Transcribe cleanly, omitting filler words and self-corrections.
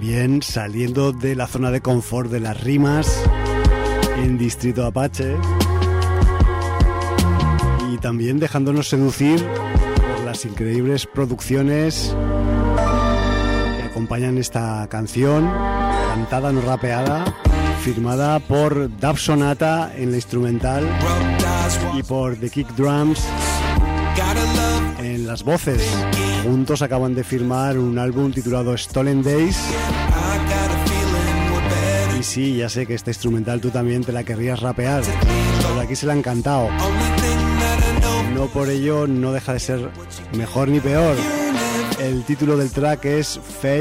también saliendo de la zona de confort de las rimas en Distrito Apache y también dejándonos seducir por las increíbles producciones que acompañan esta canción, cantada no rapeada, firmada por Dub Sonata en la instrumental y por The Kick Drums en las voces. Juntos acaban de firmar un álbum titulado Stolen Days. Y sí, ya sé que esta instrumental tú también te la querrías rapear, pero aquí se la han cantado. No por ello no deja de ser mejor ni peor. El título del track es Fake